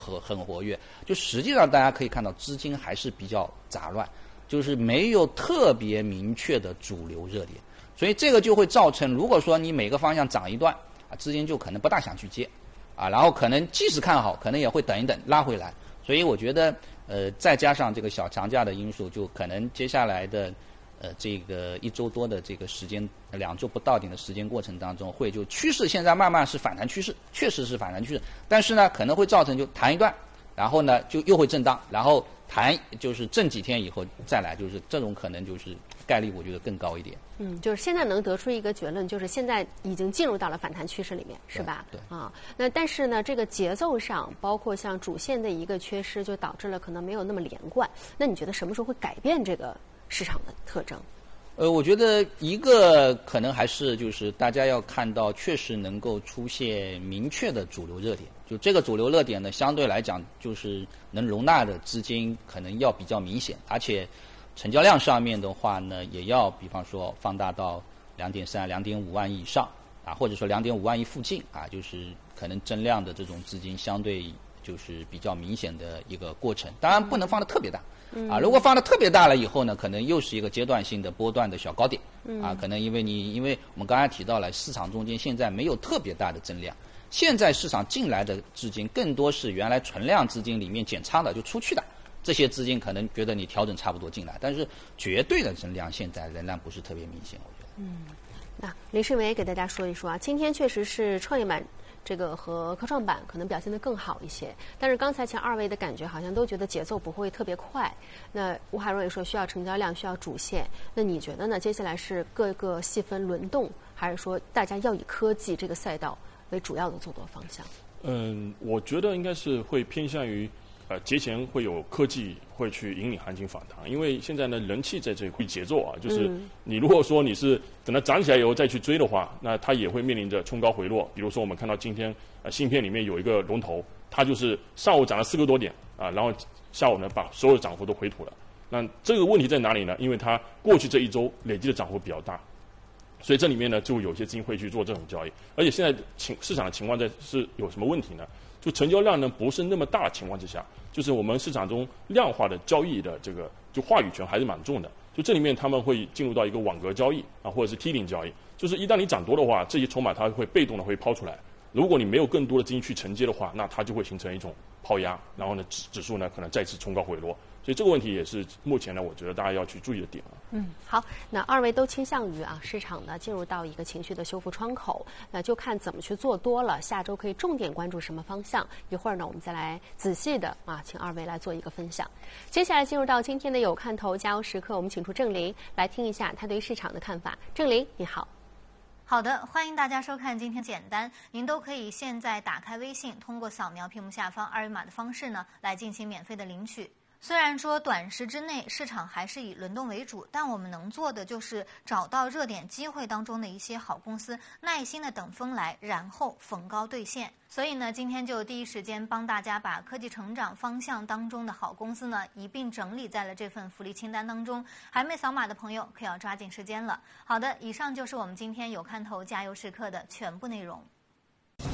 很活跃，就实际上大家可以看到资金还是比较杂乱，就是没有特别明确的主流热点，所以这个就会造成，如果说你每个方向涨一段啊，资金就可能不大想去接啊，然后可能即使看好，可能也会等一等拉回来。所以我觉得再加上这个小长假的因素，就可能接下来的这个1周多的这个时间，2周不到顶的时间过程当中，会就趋势现在慢慢是反弹趋势，确实是反弹趋势，但是呢可能会造成就弹一段，然后呢就又会震荡，然后弹就是震几天以后再来，就是这种可能就是概率我觉得更高一点。 就是现在能得出一个结论，就是现在已经进入到了反弹趋势里面，是吧？ 对啊，那但是呢，这个节奏上，包括像主线的一个缺失，就导致了可能没有那么连贯。那你觉得什么时候会改变这个市场的特征？ 我觉得一个可能还是就是大家要看到确实能够出现明确的主流热点，就这个主流热点呢，相对来讲就是能容纳的资金可能要比较明显，而且成交量上面的话呢，也要比方说放大到2.3、2.5万亿以上啊，或者说2.5万亿附近啊，就是可能增量的这种资金相对就是比较明显的一个过程。当然不能放得特别大啊，如果放得特别大了以后呢，可能又是一个阶段性的波段的小高点啊，可能因为我们刚才提到了市场中间现在没有特别大的增量，现在市场进来的资金更多是原来存量资金里面减仓的就出去的。这些资金可能觉得你调整差不多进来，但是绝对的增量现在仍然不是特别明显，我觉得。 那林世伟给大家说一说啊，今天确实是创业板这个和科创板可能表现得更好一些，但是刚才前2位的感觉好像都觉得节奏不会特别快。那吴海荣也说需要成交量，需要主线。那你觉得呢？接下来是各个细分轮动，还是说大家要以科技这个赛道为主要的做多方向？ 我觉得应该是会偏向于。节前会有科技会去引领行情反弹，因为现在呢人气在这会节奏啊，就是你如果说你是等它涨起来以后再去追的话，那它也会面临着冲高回落。比如说我们看到今天芯片里面有一个龙头，它就是上午涨了4个多点啊，然后下午呢把所有的涨幅都回吐了。那这个问题在哪里呢？因为它过去这1周累积的涨幅比较大，所以这里面呢就有些资金会去做这种交易。而且现在市场的情况是有什么问题呢？就成交量呢不是那么大的情况之下，就是我们市场中量化的交易的这个就话语权还是蛮重的。就这里面他们会进入到一个网格交易啊，或者是 T 零交易，就是一旦你涨多的话，这些筹码它会被动的会抛出来。如果你没有更多的资金去承接的话，那它就会形成一种抛压，然后呢指数呢可能再次冲高回落。所以这个问题也是目前呢我觉得大家要去注意的点。 好，那2位都倾向于市场呢进入到一个情绪的修复窗口，那就看怎么去做多了。下周可以重点关注什么方向？一会儿呢我们再来仔细的请2位来做一个分享。接下来进入到今天的有看头加油时刻，我们请出郑林来听一下他对市场的看法。郑林，你好。 好的，欢迎大家收看今天简单，您都可以现在打开微信，通过扫描屏幕下方2维码的方式呢来进行免费的领取。虽然说短时之内市场还是以轮动为主，但我们能做的就是找到热点机会当中的一些好公司，耐心的等风来，然后逢高兑现。所以呢，今天就第一时间帮大家把科技成长方向当中的好公司呢一并整理在了这份福利清单当中。还没扫码的朋友可要抓紧时间了。好的，以上就是我们今天有看头加油时刻的全部内容。